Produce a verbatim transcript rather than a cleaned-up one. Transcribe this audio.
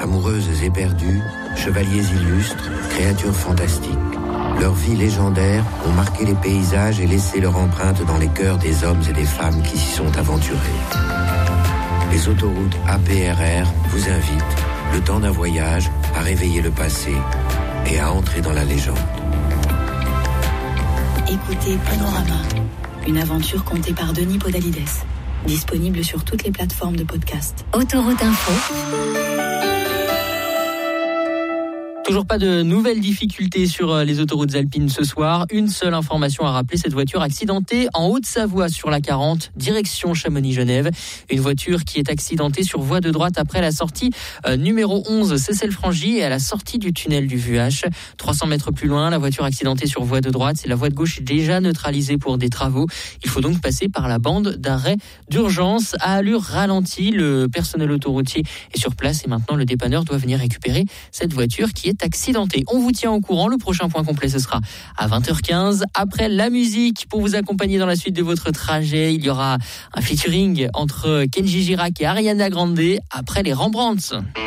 Amoureuses éperdues, chevaliers illustres, créatures fantastiques. Leurs vies légendaires ont marqué les paysages et laissé leur empreinte dans les cœurs des hommes et des femmes qui s'y sont aventurés. Les autoroutes A P R R vous invitent, le temps d'un voyage, à réveiller le passé et à entrer dans la légende. Écoutez Panorama, une aventure contée par Denis Podalides. Disponible sur toutes les plateformes de podcast. Autoroute Info. Toujours pas de nouvelles difficultés sur les autoroutes alpines ce soir. Une seule information à rappeler, cette voiture accidentée en Haute-Savoie sur la quarante, direction Chamonix-Genève. Une voiture qui est accidentée sur voie de droite après la sortie euh, numéro onze Cessel-Frangy et à la sortie du tunnel du Vuache. trois cents mètres plus loin, la voiture accidentée sur voie de droite. C'est la voie de gauche déjà neutralisée pour des travaux. Il faut donc passer par la bande d'arrêt d'urgence à allure ralentie. Le personnel autoroutier est sur place et maintenant le dépanneur doit venir récupérer cette voiture qui est accidenté. On vous tient au courant. Le prochain point complet, ce sera à vingt heures quinze. Après la musique, pour vous accompagner dans la suite de votre trajet, il y aura un featuring entre Kenji Girac et Ariana Grande après les Rembrandts.